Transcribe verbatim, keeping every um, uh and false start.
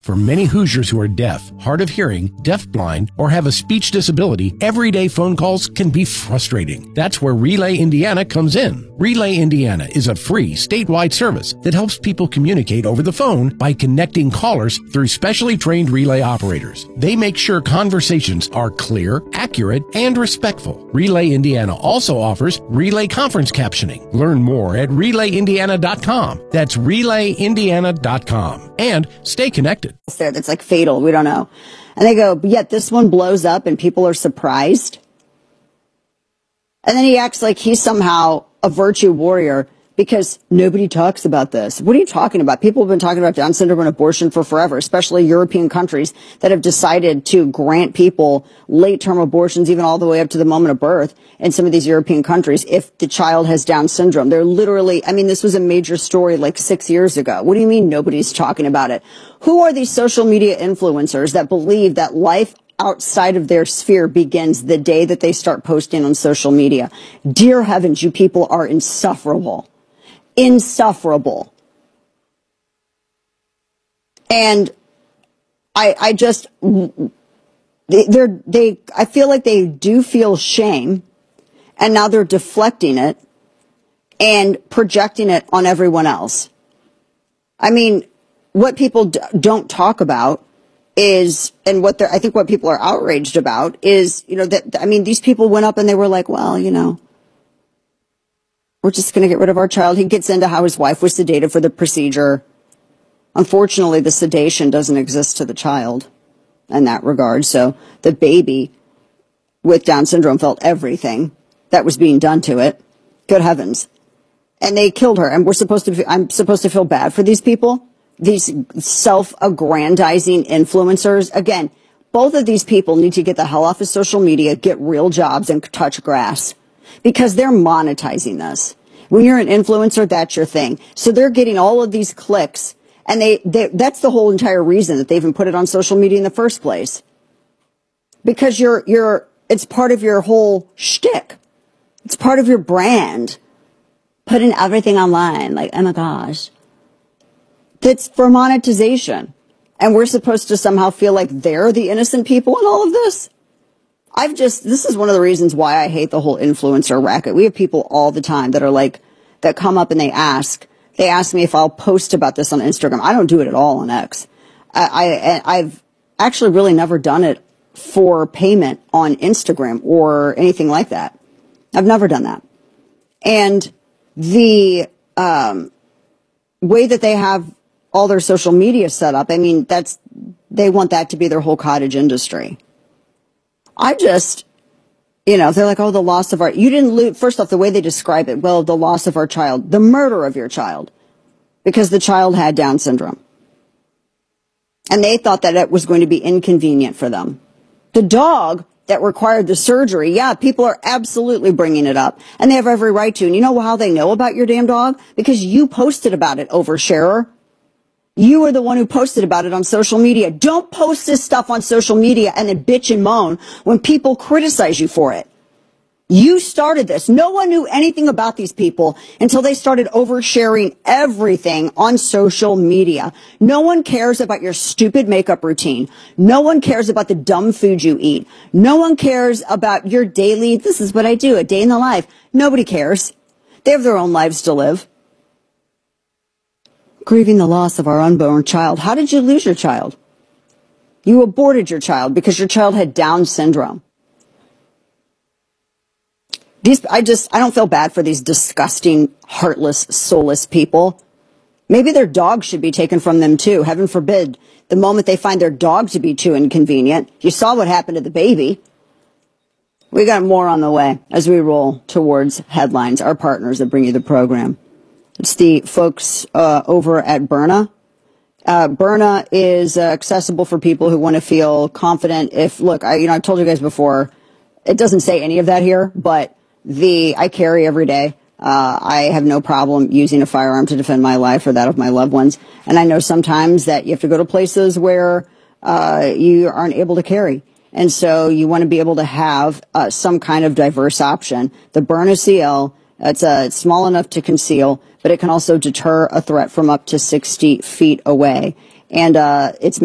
For many Hoosiers who are deaf, hard of hearing, deafblind, or have a speech disability, everyday phone calls can be frustrating. That's where Relay Indiana comes in. Relay Indiana is a free statewide service that helps people communicate over the phone by connecting callers through specially trained relay operators. They make sure conversations are clear, accurate, and respectful. Relay Indiana also offers relay conference captioning. Learn more at relay indiana dot com. That's relay indiana dot com. And stay connected. There that's like fatal. We don't know. And they go, but yet this one blows up and people are surprised. And then he acts like he's somehow a virtue warrior because nobody talks about this. What are you talking about? People have been talking about Down syndrome and abortion for forever, especially European countries that have decided to grant people late-term abortions, even all the way up to the moment of birth in some of these European countries, if the child has Down syndrome. They're literally, I mean, this was a major story like six years ago. What do you mean nobody's talking about it? Who are these social media influencers that believe that life outside of their sphere begins the day that they start posting on social media? Dear heavens, you people are insufferable. Insufferable. And I, I just, they're, they, I feel like they do feel shame, and now they're deflecting it and projecting it on everyone else. I mean, what people d- don't talk about is, and what they're, I think what people are outraged about is, you know, that, I mean, these people went up and they were like, well, you know, we're just going to get rid of our child. He gets into how his wife was sedated for the procedure. Unfortunately, the sedation doesn't exist to the child in that regard. So the baby with Down syndrome felt everything that was being done to it. Good heavens. And they killed her. And we're supposed to, I'm supposed to feel bad for these people, these self-aggrandizing influencers. Again, both of these people need to get the hell off of social media, get real jobs, and touch grass. Because they're monetizing this. When you're an influencer, that's your thing. So they're getting all of these clicks, and they, they that's the whole entire reason that they even put it on social media in the first place. Because you're you're it's part of your whole shtick. It's part of your brand. Putting everything online, like, oh my gosh. That's for monetization. And we're supposed to somehow feel like they're the innocent people in all of this? I've just, this is one of the reasons why I hate the whole influencer racket. We have people all the time that are like, that come up and they ask, they ask me if I'll post about this on Instagram. I don't do it at all on X. I, I, I've actually really never done it for payment on Instagram or anything like that. I've never done that. And the, um, way that they have all their social media set up, I mean, that's, they want that to be their whole cottage industry. I just, you know, they're like, oh, the loss of our, you didn't lose, first off, the way they describe it, well, the loss of our child, the murder of your child, because the child had Down syndrome. And they thought that it was going to be inconvenient for them. The dog that required the surgery, yeah, people are absolutely bringing it up, and they have every right to. And you know how they know about your damn dog? Because you posted about it, oversharer. You were the one who posted about it on social media. Don't post this stuff on social media and then bitch and moan when people criticize you for it. You started this. No one knew anything about these people until they started oversharing everything on social media. No one cares about your stupid makeup routine. No one cares about the dumb food you eat. No one cares about your daily, this is what I do, a day in the life. Nobody cares. They have their own lives to live. Grieving the loss of our unborn child. How did you lose your child? You aborted your child because your child had Down syndrome. These, I just, I don't feel bad for these disgusting, heartless, soulless people. Maybe their dog should be taken from them too. Heaven forbid, the moment they find their dog to be too inconvenient. You saw what happened to the baby. We got more on the way as we roll towards Headlines, our partners that bring you the program. It's the folks uh, over at Byrna. Uh, Byrna is uh, accessible for people who want to feel confident. If, look, I, you know, I've told you guys before, it doesn't say any of that here, but the, I carry every day. Uh, I have no problem using a firearm to defend my life or that of my loved ones. And I know sometimes that you have to go to places where, uh, you aren't able to carry. And so you want to be able to have, uh, some kind of diverse option. The Byrna C L, it's, uh, it's small enough to conceal, but it can also deter a threat from up to sixty feet away. And, uh, it's